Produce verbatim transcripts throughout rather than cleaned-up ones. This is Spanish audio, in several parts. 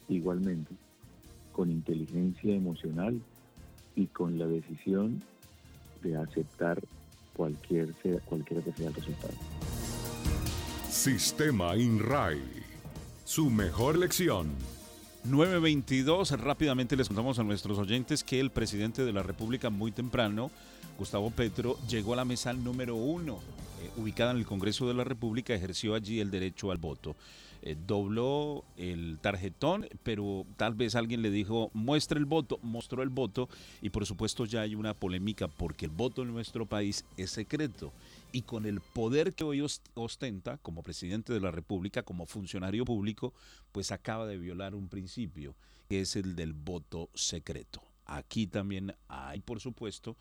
igualmente, con inteligencia emocional y con la decisión de aceptar cualquier sea, cualquiera que sea el resultado. Sistema INRAE, su mejor lección. nueve veintidós, rápidamente les contamos a nuestros oyentes que el presidente de la República muy temprano, Gustavo Petro, llegó a la mesa número uno, eh, ubicada en el Congreso de la República, ejerció allí el derecho al voto. Eh, dobló el tarjetón, pero tal vez alguien le dijo, muestre el voto, mostró el voto, y por supuesto ya hay una polémica porque el voto en nuestro país es secreto. Y con el poder que hoy ostenta como presidente de la República, como funcionario público, pues acaba de violar un principio, que es el del voto secreto. Aquí también hay, por supuesto,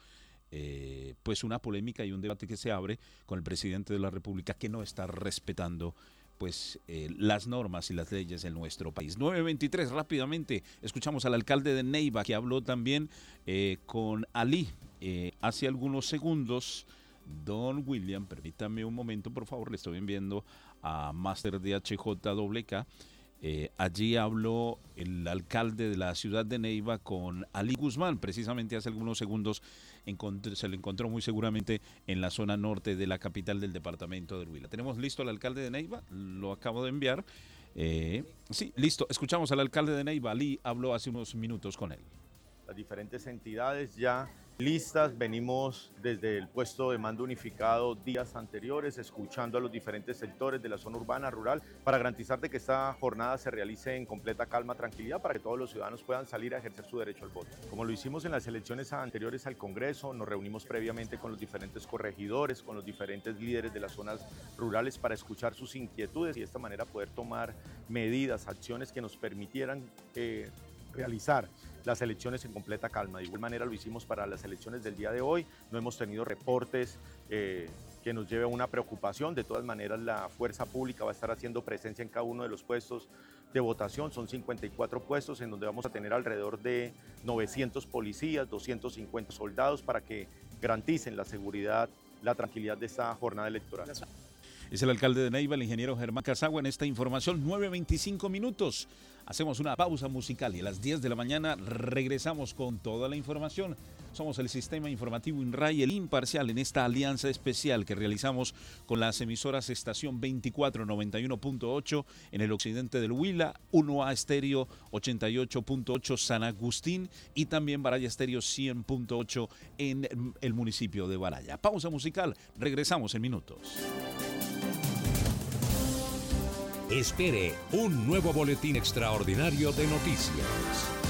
eh, pues una polémica y un debate que se abre con el presidente de la República que no está respetando pues eh, las normas y las leyes en nuestro país. nueve veintitrés, rápidamente, escuchamos al alcalde de Neiva que habló también eh, con Ali eh, hace algunos segundos. Don William, permítame un momento, por favor, le estoy enviando a Master D H J W K. Eh, allí habló el alcalde de la ciudad de Neiva con Ali Guzmán, precisamente hace algunos segundos se le encontró muy seguramente en la zona norte de la capital del departamento del Huila. ¿Tenemos listo al alcalde de Neiva? Lo acabo de enviar. Eh, sí, listo, escuchamos al alcalde de Neiva. Ali habló hace unos minutos con él. Las diferentes entidades ya listas, venimos desde el puesto de mando unificado días anteriores, escuchando a los diferentes sectores de la zona urbana, rural, para garantizar de que esta jornada se realice en completa calma, tranquilidad, para que todos los ciudadanos puedan salir a ejercer su derecho al voto. Como lo hicimos en las elecciones anteriores al Congreso, nos reunimos previamente con los diferentes corregidores, con los diferentes líderes de las zonas rurales para escuchar sus inquietudes y de esta manera poder tomar medidas, acciones que nos permitieran eh, realizar las elecciones en completa calma. De igual manera lo hicimos para las elecciones del día de hoy, no hemos tenido reportes eh, que nos lleve a una preocupación. De todas maneras, la fuerza pública va a estar haciendo presencia en cada uno de los puestos de votación. Son cincuenta y cuatro puestos en donde vamos a tener alrededor de novecientos policías, doscientos cincuenta soldados para que garanticen la seguridad, la tranquilidad de esta jornada electoral. Es el alcalde de Neiva, el ingeniero Germán Casagua, en esta información. nueve veinticinco minutos. Hacemos una pausa musical y a las diez de la mañana regresamos con toda la información. Somos el Sistema Informativo INRAE, el imparcial, en esta alianza especial que realizamos con las emisoras Estación veinticuatro noventa y uno punto ocho en el occidente del Huila, uno A Estéreo ochenta y ocho punto ocho San Agustín y también Baraya Estéreo cien punto ocho en el municipio de Baraya. Pausa musical, regresamos en minutos. Espere un nuevo boletín extraordinario de noticias.